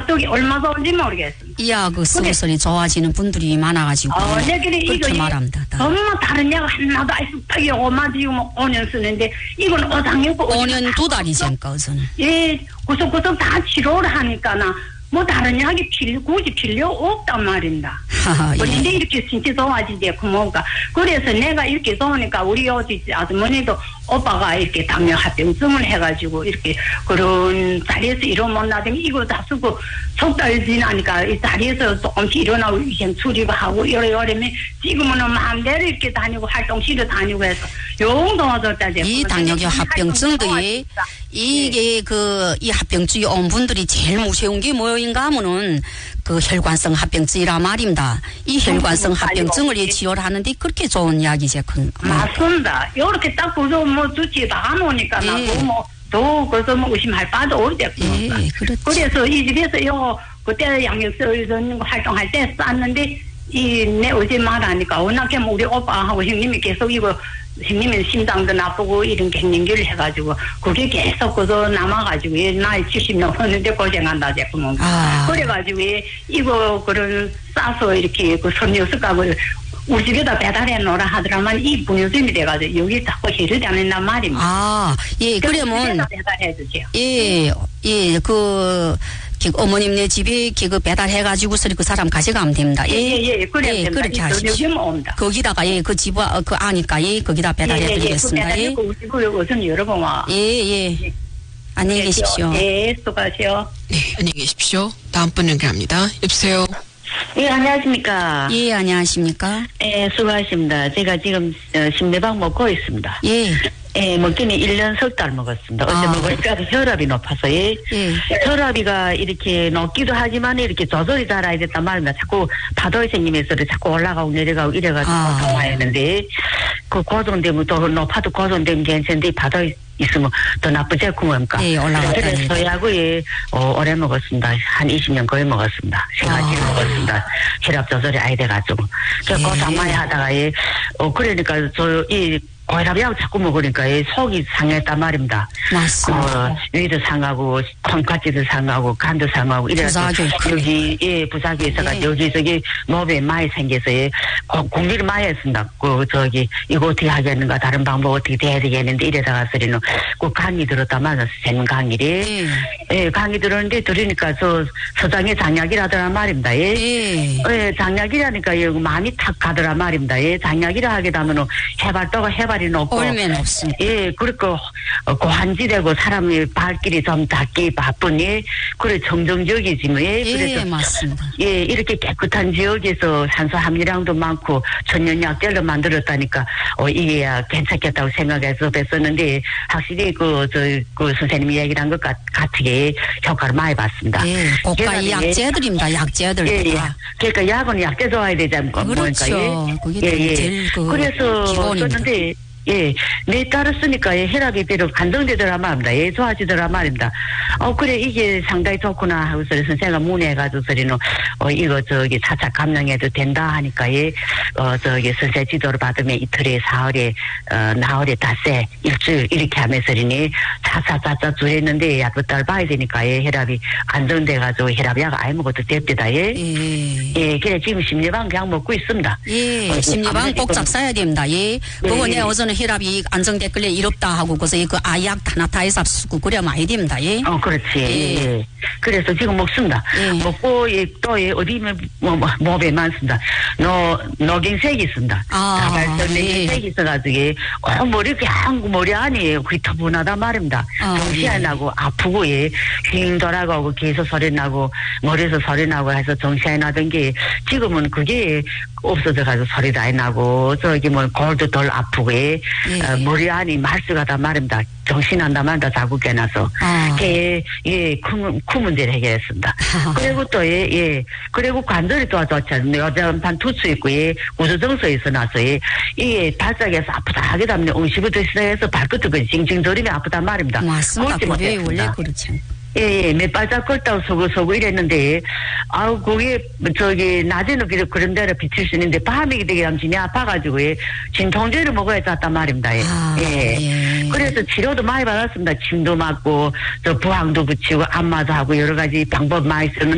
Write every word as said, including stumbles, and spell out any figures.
카톡이 얼마 좋은지 모르겠습니다. 이 약을 쓰고서니 좋아지는 분들이 많아가지고 어, 그렇게 이거 말합니다. 너무 다른 약 하나도 알수 요거만 지금 오 년 쓰는데 이건 어장이고 오 년 두 달이니까 우선은. 예, 구석구석 다 치료를 하니까나 뭐 다른 약이 필요 굳이 필요 없단 말입니다. 그런데 예. 이렇게 진짜 좋아지지 고모가 그래서 내가 이렇게 좋으니까 우리 어디 아주머니도 오빠가 이렇게 당뇨 합병증을 해가지고 이렇게 그런 자리에서 일어못 나더니 이거 다 쓰고 석 달 지나니까 이 자리에서 조금씩 일어나고 위생 수리고 하고 이러이러면 지금은 마음대로 이렇게 다니고 활동실에 다니고 해서 용도 얻었다. 이 당뇨 합병증도 이게 그 이 합병증이 온 분들이 제일 무서운 게 뭐인가 하면은 그 혈관성 합병증이라 말입니다. 이 혈관성 합병증을 예, 치료를 하는데 그렇게 좋은 약이제 큰. 맞습니다. 이렇게 딱 보서 뭐 주치 다 놓으니까 예. 나도 뭐 또 그래서 뭐 의심할 바도 없겠고. 예, 그렇죠. 그래서 이 집에서 요 그때 양력서 활동할 때 쌌는데 이 내 어제 말하니까 워낙에 뭐 우리 오빠하고 형님이 계속 이거 형님은 심장도 나쁘고 이런 갱년기를 해가지고 그게 계속 그저 남아가지고 나이 칠십 넘었는데 고생한다 제품은. 아. 그래가지고 이거 그런 싸서 이렇게 그 선녀석값을 우리 집에다 배달해 놓으라 하더라만 이 분유점이 돼가지고 여기 자꾸 해를 안 한단 말입니다. 아, 예, 그러면 배달해 주세요. 예, 예, 그. 어머님네 집에 그 배달해가지고 그 사람 가져가면 됩니다. 예, 예, 예. 그래, 예, 그렇게 하십시오. 거기다가, 예, 그 집, 그 아니까, 예, 거기다 배달해드리겠습니다. 예, 예, 그 우리 우선 열어보마. 예, 예. 예. 안녕히 계십시오. 예, 수고하세요. 네, 안녕히 계십시오. 다음 분 연결합니다. 여보세요. 예, 안녕하십니까. 예, 안녕하십니까. 예, 수고하십니다. 제가 지금 심내방 먹고 있습니다. 예. 예, 먹기는 일 년 석 달 먹었습니다. 어제 아. 먹으니까 혈압이 높아서, 예. 예. 혈압이가 이렇게 높기도 하지만 이렇게 조절이 잘해야 됐단 말입니다. 자꾸 파도에 생기면서 자꾸 올라가고 내려가고 이래가지고 아. 고통하였는데, 그 고정되면 또 높아도 고정되면 괜찮은데 파도에 있으면 더 나쁘지 뭡니까? 예, 올라갔다 그래서 저하고 예, 어, 오래 먹었습니다. 한 이십 년 거의 먹었습니다. 세 가지를 아. 먹었습니다. 혈압 조절이 아야 돼가지고. 그래서 예. 고생 많이 하다가 예, 어, 그러니까 저, 이, 고혈압약 자꾸 먹으니까 속이 상했단 말입니다. 맞습니다. 어, 위도 상하고 콩깍지도 상하고 간도 상하고 이래서 여기 예 부작이 있어가 예. 여기 저기 몸에 많이 생겨서 예, 공기를 많이 했습니다. 그 저기 이거 어떻게 하겠는가 다른 방법 어떻게 돼야 되겠는데 이래다가 소리는 그 강의 들었단 말이야. 샘 강의를 예. 예 강의 들었는데 들으니까 저 서장에 장약이라더란 말입니다. 예, 예. 예 장약이라니까 예, 마음이 탁 가더란 말입니다. 예 장약이라 하게 되면은 해발도가 해발 높고 올면 없습니다. 예, 그리고 고한지되고 사람의 발길이 좀 닿기 바쁘니 그래 정정적이지 뭐. 예, 예, 그래서 맞습니다. 예, 이렇게 깨끗한 지역에서 산소 함유량도 많고 천연약재를 만들었다니까 어 이게 괜찮겠다고 생각해서 뵀었는데 확실히 그 저 그 선생님이 얘기한 것 같, 같게 효과를 많이 봤습니다. 예, 고가 약재들입니다. 약재들. 예, 예. 그러니까 약은 약재 좋아야 되지 않습니까? 그렇죠. 예. 그게 예, 예. 제일 그 그래서 기본입니다. 썼는데 예, 내 딸을 쓰니까 예, 혈압이 비록 안정되더라 말입니다. 예, 좋아지더라 말입니다. 어, 그래, 이게 상당히 좋구나 하고 소리 선생가 문의해가지고 소리는, 어, 이거 저기 차차 감량해도 된다 하니까 예, 어, 저기 선생 지도를 받으면 이틀에 사흘에, 어, 나흘에 닷새, 일주일 이렇게 하면서 소리니 차차차차 줄였는데 약도 딸 봐야 되니까 예, 혈압이 안정돼가지고 혈압약 아예 먹어도 됐다. 예. 예. 예, 그래, 지금 심리방 그냥 먹고 있습니다. 예, 어, 심리방 꼭 잡사야 됩니다. 예. 그거 예, 내 예. 어제는 혈압이 안정됐길래 이롭다 하고 그래서 그 아약 다나타에서 쓰고 그래 많이 됩니다. 예. 어, 그렇지. 예. 예. 그래서 지금 먹습니다. 예. 먹고 예, 또 예, 어디면 뭐, 뭐, 몸에 많습니다. 노 노경색이 있습니다. 아, 노경색이 예. 있어가지고 예, 어, 머리 그냥 머리 안에 휘터분하단 말입니다. 아, 정신이 예. 나고 아프고 예, 휙 돌아가고 계속 소리 나고 머리에서 소리 나고 해서 정신이 나던 게 지금은 그게 없어져가지고 소리도 안 나고 저기 뭐 골도 덜 아프고 예. 예. 어, 머리 안이 말수가단 말입니다. 정신한단 말입니다. 자꾸 깨나서. 아. 예, 예, 큰, 큰 문제를 해결했습니다. 그리고 또, 예, 예. 그리고 관절이 또 좋지 않습니까? 여자반 투수 있고, 예, 구조정서에 있어 나서, 예, 이게 발작해서 아프다 하게 되면 음식부터 시작해서 발끝을 징징거리며 아프단 말입니다. 맞습니다. 걷지 그게 못했습니다. 원래 그렇지. 예, 예, 몇 발짝 걷다고 서고 서고 이랬는데, 아우, 그게, 저기, 낮에는 그래, 그런 데로 비칠 수 있는데, 밤에 되게 하면 진이 아파가지고, 예, 진통제를 먹어야 잤단 말입니다. 예. 아, 예. 예. 그래서 치료도 많이 받았습니다. 침도 맞고, 저 부항도 붙이고, 안마도 하고, 여러 가지 방법 많이 쓰는